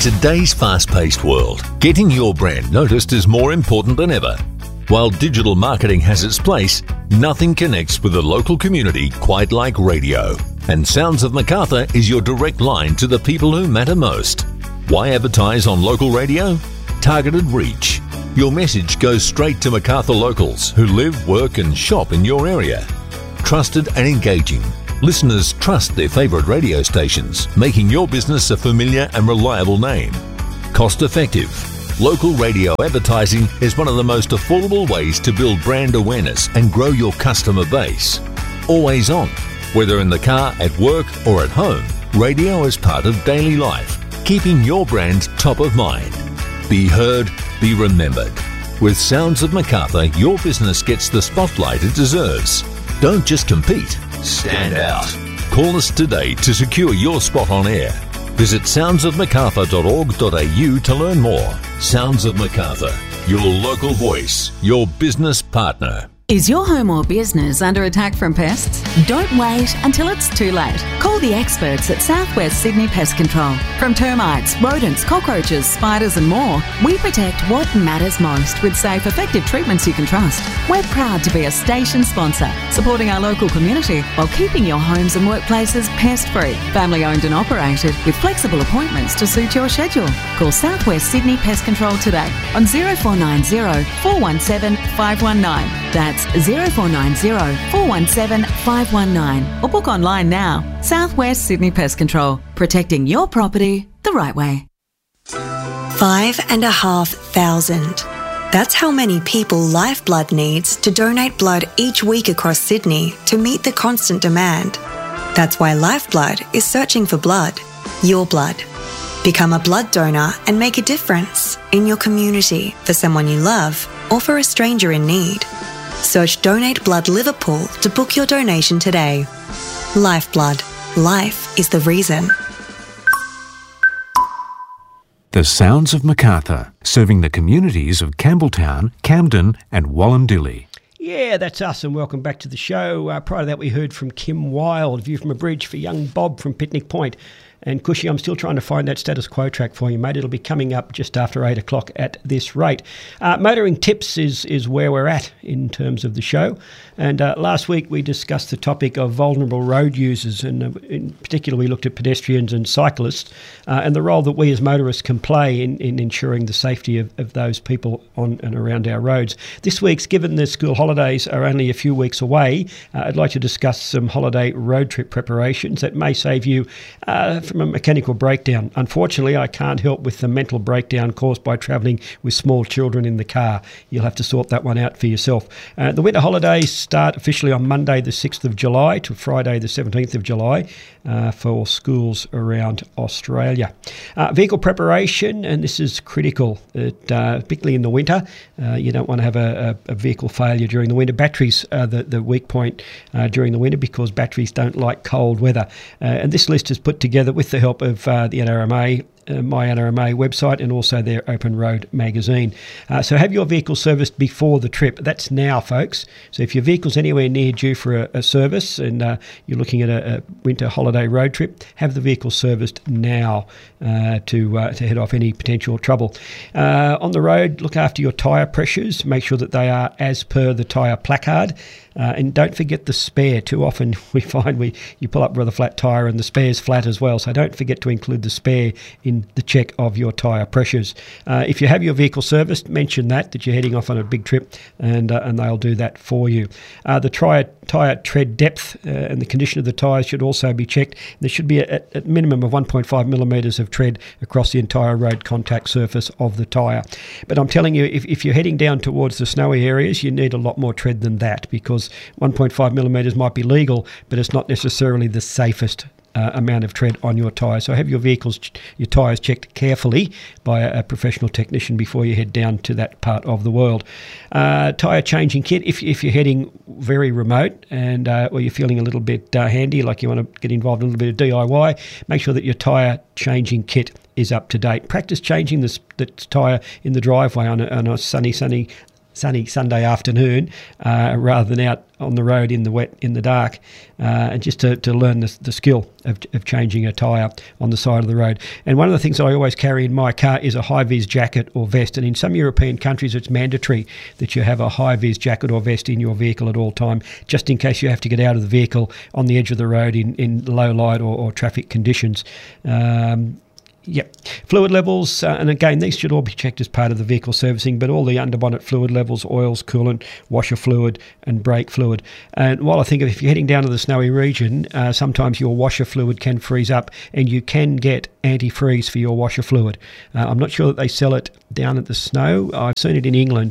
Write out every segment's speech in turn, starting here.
today's fast-paced world, getting your brand noticed is more important than ever. While digital marketing has its place, nothing connects with the local community quite like radio. And Sounds of Macarthur is your direct line to the people who matter most. Why advertise on local radio? Targeted reach. Your message goes straight to Macarthur locals who live, work and shop in your area. Trusted and engaging. Listeners trust their favourite radio stations, making your business a familiar and reliable name. Cost effective. Local radio advertising is one of the most affordable ways to build brand awareness and grow your customer base. Always on. Whether in the car, at work or at home, radio is part of daily life, keeping your brand top of mind. Be heard, be remembered. With Sounds of Macarthur, your business gets the spotlight it deserves. Don't just compete, stand out. Call us today to secure your spot on air. Visit soundsofmacarthur.org.au to learn more. Sounds of Macarthur, your local voice, your business partner. Is your home or business under attack from pests? Don't wait until it's too late. Call the experts at Southwest Sydney Pest Control. From termites, rodents, cockroaches, spiders and more, we protect what matters most with safe, effective treatments you can trust. We're proud to be a station sponsor, supporting our local community while keeping your homes and workplaces pest-free. Family-owned and operated with flexible appointments to suit your schedule. Call Southwest Sydney Pest Control today on 0490 417 519. That's 0490 417 519 or book online now. Southwest Sydney Pest Control, protecting your property the right way. 5,500. That's how many people Lifeblood needs to donate blood each week across Sydney to meet the constant demand. That's why Lifeblood is searching for blood, your blood. Become a blood donor and make a difference in your community for someone you love or for a stranger in need. Search Donate Blood Liverpool to book your donation today. Lifeblood. Life is the reason. The Sounds of Macarthur, serving the communities of Campbelltown, Camden and Wallandilly. Yeah, that's us, and welcome back to the show. Prior to that, we heard from Kim Wilde, View from a Bridge for young Bob from Picnic Point. And Cushy, I'm still trying to find that status quo track for you, mate. It'll be coming up just after 8 o'clock at this rate. Motoring tips is where we're at in terms of the show. And last week we discussed the topic of vulnerable road users, and in particular we looked at pedestrians and cyclists and the role that we as motorists can play in ensuring the safety of those people on and around our roads. This week's, given the school holidays are only a few weeks away, I'd like to discuss some holiday road trip preparations that may save you from a mechanical breakdown. Unfortunately, I can't help with the mental breakdown caused by travelling with small children in the car. You'll have to sort that one out for yourself. The winter holidays start officially on Monday the 6th of July to Friday the 17th of July for schools around Australia. Vehicle preparation, and this is critical, particularly in the winter. You don't want to have a vehicle failure during the winter. Batteries are the weak point during the winter because batteries don't like cold weather. And this list is put together with the help of the NRMA, My NRMA website, and also their Open Road magazine. So have your vehicle serviced before the trip. That's now, folks. So if your vehicle's anywhere near due for a service and you're looking at a winter holiday road trip, have the vehicle serviced now to head off any potential trouble. On the road, look after your tyre pressures. Make sure that they are as per the tyre placard. And don't forget the spare. Too often we find you pull up with a flat tyre and the spare's flat as well. So don't forget to include the spare in the check of your tyre pressures. If you have your vehicle serviced, mention that you're heading off on a big trip, and they'll do that for you. The tyre tread depth and the condition of the tyres should also be checked. There should be a minimum of 1.5 millimetres of tread across the entire road contact surface of the tyre. But I'm telling you, if you're heading down towards the snowy areas, you need a lot more tread than that, because 1.5 millimetres might be legal, but it's not necessarily the safest amount of tread on your tyres. So have your tyres checked carefully by a professional technician before you head down to that part of the world. Tyre changing kit, if you're heading very remote and or you're feeling a little bit handy, like you want to get involved in a little bit of DIY, make sure that your tyre changing kit is up to date. Practice changing the tyre in the driveway on a sunny sunny Sunday afternoon rather than out on the road in the wet, in the dark, and just to learn the skill of changing a tyre on the side of the road. And one of the things I always carry in my car is a high-vis jacket or vest, and in some European countries it's mandatory that you have a high-vis jacket or vest in your vehicle at all time, just in case you have to get out of the vehicle on the edge of the road in low light or traffic conditions. Fluid levels, and again, these should all be checked as part of the vehicle servicing, but all the underbonnet fluid levels, oils, coolant, washer fluid and brake fluid. And while I think if you're heading down to the snowy region, sometimes your washer fluid can freeze up and you can get antifreeze for your washer fluid. I'm not sure that they sell it down at the snow. I've seen it in England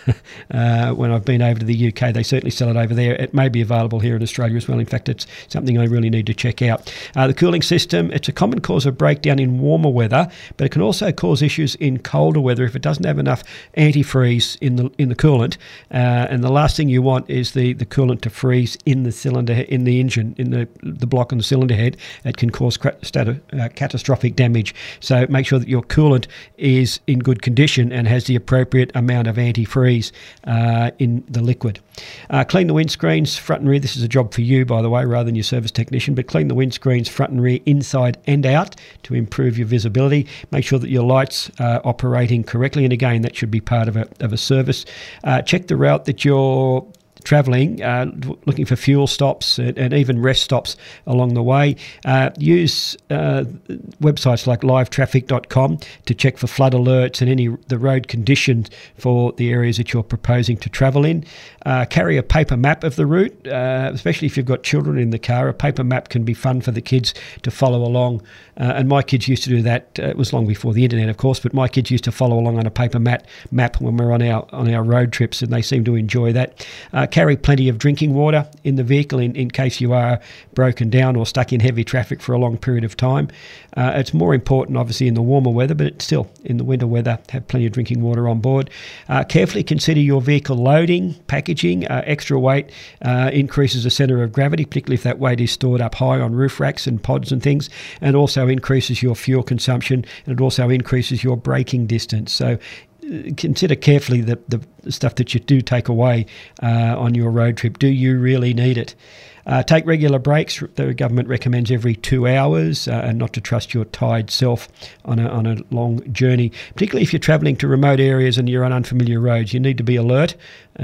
when I've been over to the UK. They certainly sell it over there. It may be available here in Australia as well. In fact, it's something I really need to check out. The cooling system, it's a common cause of breakdown in warmer weather, but it can also cause issues in colder weather if it doesn't have enough antifreeze in the coolant. And the last thing you want is the coolant to freeze in the cylinder, in the engine, in the block on the cylinder head. It can cause catastrophic damage. So make sure that your coolant is in good condition and has the appropriate amount of antifreeze in the liquid. Clean the windscreens front and rear. This is a job for you, by the way, rather than your service technician, but clean the windscreens front and rear, inside and out, to improve your visibility. Make sure that your lights are operating correctly, and again, that should be part of a service. Check the route that you're travelling, looking for fuel stops and even rest stops along the way. Use websites like livetraffic.com to check for flood alerts and the road conditions for the areas that you're proposing to travel in. Carry a paper map of the route, especially if you've got children in the car. A paper map can be fun for the kids to follow along. And my kids used to do that. It was long before the internet, of course, but my kids used to follow along on a paper map when we were on our road trips, and they seem to enjoy that. Carry plenty of drinking water in the vehicle in case you are broken down or stuck in heavy traffic for a long period of time. It's more important, obviously, in the warmer weather, but still, in the winter weather, have plenty of drinking water on board. Carefully consider your vehicle loading, packaging. Extra weight increases the centre of gravity, particularly if that weight is stored up high on roof racks and pods and things, and also increases your fuel consumption, and it also increases your braking distance. So consider carefully the stuff that you do take away on your road trip. Do you really need it? Take regular breaks. The government recommends every 2 hours, and not to trust your tired self on a long journey, particularly if you're travelling to remote areas and you're on unfamiliar roads. You need to be alert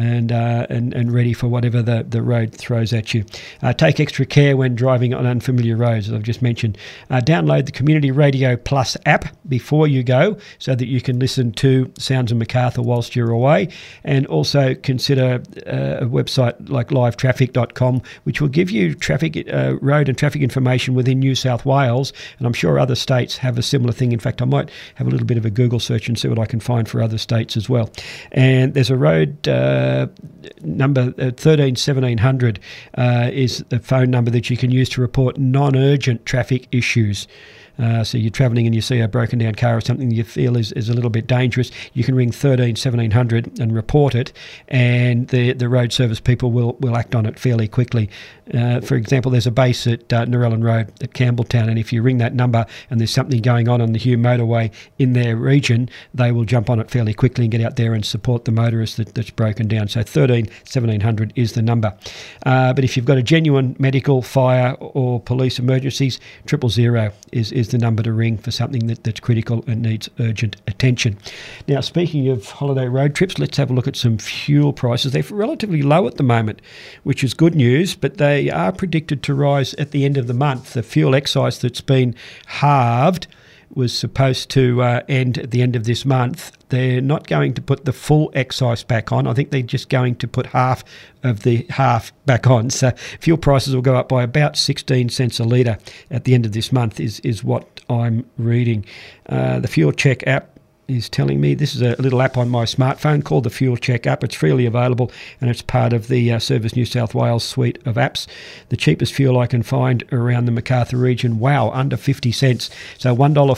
and ready for whatever the road throws at you. Take extra care when driving on unfamiliar roads, as I've just mentioned. Download the Community Radio Plus app before you go so that you can listen to Sounds of Macarthur whilst you're away, and also consider a website like livetraffic.com, which will give you road and traffic information within New South Wales, and I'm sure other states have a similar thing. In fact, I might have a little bit of a Google search and see what I can find for other states as well. And there's a road number 1700 is the phone number that you can use to report non-urgent traffic issues. So you're travelling and you see a broken down car or something you feel is a little bit dangerous, you can ring 1700 and report it, and the road service people will act on it fairly quickly. For example, there's a base at Narellan Road at Campbelltown, and if you ring that number and there's something going on the Hume motorway in their region, they will jump on it fairly quickly and get out there and support the motorist that's broken down. So 1700 is the number. But if you've got a genuine medical, fire or police emergencies, 000 is the number to ring for something that's critical and needs urgent attention. Now, speaking of holiday road trips, let's have a look at some fuel prices. They're relatively low at the moment, which is good news, but they are predicted to rise at the end of the month. The fuel excise that's been halved was supposed to end at the end of this month. They're not going to put the full excise back on. I think they're just going to put half of the half back on. So fuel prices will go up by about 16 cents a litre at the end of this month is what I'm reading. The Fuel Check app is telling me, this is a little app on my smartphone called the Fuel Check app. It's freely available and it's part of the Service New South Wales suite of apps. The cheapest fuel I can find around the Macarthur region, wow, under 50 cents. So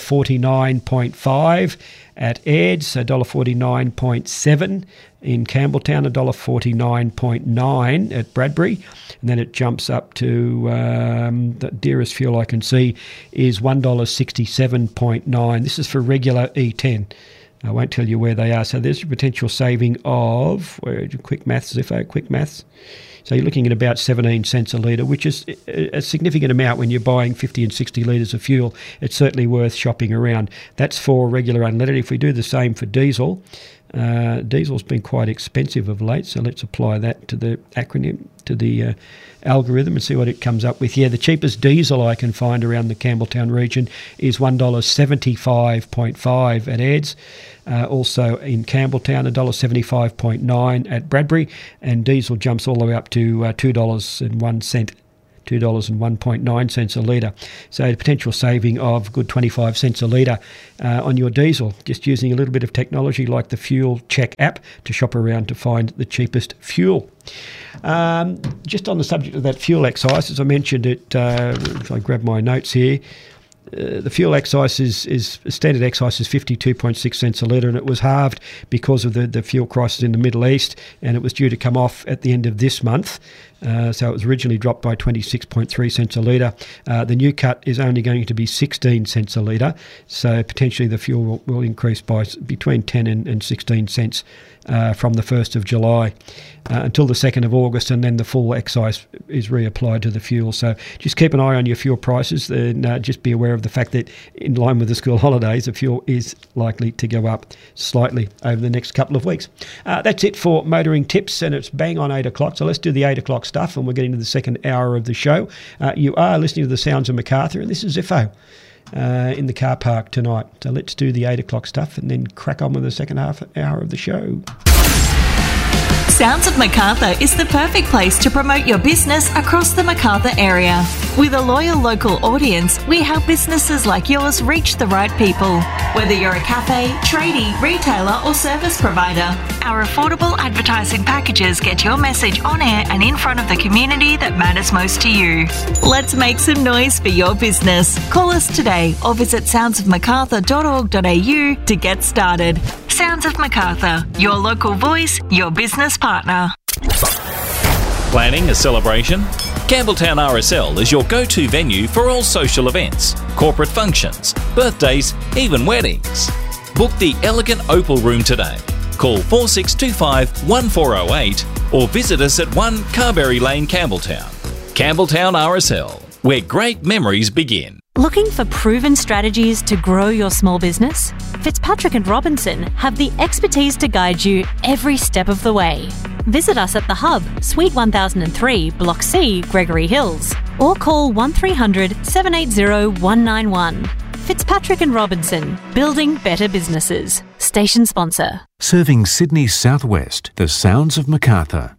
$1.49.5 at Aids, $1.49.7 in Campbelltown, $1.49.9 at Bradbury, and then it jumps up to the dearest fuel I can see is $1.67.9. This is for regular E10. I won't tell you where they are. So there's a potential saving of, quick maths, quick maths. So you're looking at about 17 cents a litre, which is a significant amount when you're buying 50 and 60 litres of fuel. It's certainly worth shopping around. That's for regular unleaded. If we do the same for diesel, diesel's been quite expensive of late, so let's apply that to the algorithm and see what it comes up with. Yeah, the cheapest diesel I can find around the Campbelltown region is $1.75.5 at Aids. Also in Campbelltown, $1.75.9 at Bradbury, and diesel jumps all the way up to $2.01. $2.01.9 a litre. So a potential saving of a good 25 cents a litre on your diesel, just using a little bit of technology like the Fuel Check app to shop around to find the cheapest fuel. Just on the subject of that fuel excise, as I mentioned it, if I grab my notes here, the fuel excise is standard excise is 52.6 cents a litre, and it was halved because of the fuel crisis in the Middle East, and it was due to come off at the end of this month. So it was originally dropped by 26.3 cents a litre. The new cut is only going to be 16 cents a litre, so potentially the fuel will increase by between 10 and 16 cents from the 1st of July until the 2nd of August, and then the full excise is reapplied to the fuel. So just keep an eye on your fuel prices, and just be aware of the fact that in line with the school holidays, the fuel is likely to go up slightly over the next couple of weeks. That's it for motoring tips, and it's bang on 8 o'clock, so let's do the 8 o'clock stuff, and we're getting to the second hour of the show. You are listening to the sounds of Macarthur, and this is Ziffo in the car park tonight. So let's do the 8 o'clock stuff and then crack on with the second hour of the show. Sounds of Macarthur is the perfect place to promote your business across the Macarthur area. With a loyal local audience, we help businesses like yours reach the right people. Whether you're a cafe, tradie, retailer or service provider, our affordable advertising packages get your message on air and in front of the community that matters most to you. Let's make some noise for your business. Call us today or visit soundsofmacarthur.org.au to get started. Sounds of Macarthur, your local voice, your business partner. Planning a celebration? Campbelltown RSL is your go-to venue for all social events, corporate functions, birthdays, even weddings. Book the elegant Opal Room today. Call 4625 1408 or visit us at 1 Carberry Lane, Campbelltown. Campbelltown RSL, where great memories begin. Looking for proven strategies to grow your small business? Fitzpatrick & Robinson have the expertise to guide you every step of the way. Visit us at The Hub, Suite 1003, Block C, Gregory Hills, or call 1300 780 191. Fitzpatrick & Robinson, building better businesses. Station sponsor. Serving Sydney's southwest, the sounds of Macarthur.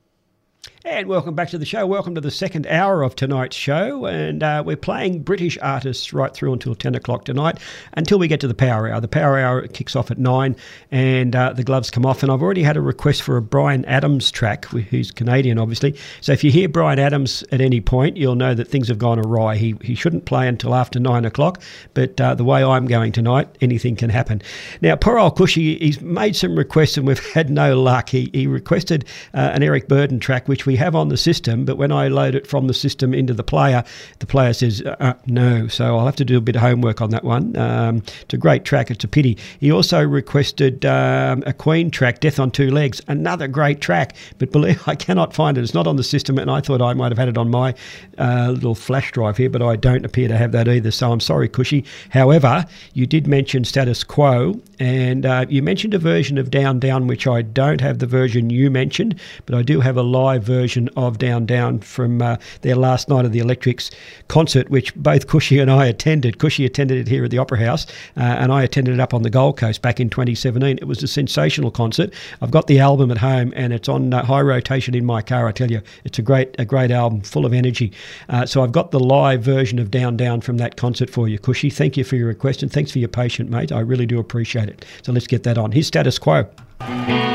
And welcome back to the show. Welcome to the second hour of tonight's show. And we're playing British artists right through until 10 o'clock tonight, until we get to the Power Hour. The Power Hour kicks off at 9 and the gloves come off. And I've already had a request for a Bryan Adams track, who's Canadian, obviously. So if you hear Bryan Adams at any point, you'll know that things have gone awry. He shouldn't play until after 9 o'clock, but the way I'm going tonight, anything can happen. Now, poor old Cushy, he's made some requests and we've had no luck. He requested an Eric Burdon track, which we have on the system, but when I load it from the system into the player says no, so I'll have to do a bit of homework on that one. It's a great track, it's a pity. He also requested a Queen track, Death on Two Legs, another great track, but believe I cannot find it. It's not on the system, and I thought I might have had it on my little flash drive here, but I don't appear to have that either, so I'm sorry, Cushy. However, you did mention Status Quo, and you mentioned a version of Down Down, which I don't have the version you mentioned, but I do have a live version of Down Down from their last night of the Electrics concert, which both Cushy and I attended. Cushy attended it here at the Opera House, and I attended it up on the Gold Coast back in 2017. It was a sensational concert. I've got the album at home, and it's on high rotation in my car. I tell you, it's a great album, full of energy. So I've got the live version of Down Down from that concert for you, Cushy. Thank you for your request, and thanks for your patience, mate. I really do appreciate it. So let's get that on. Here's Status Quo.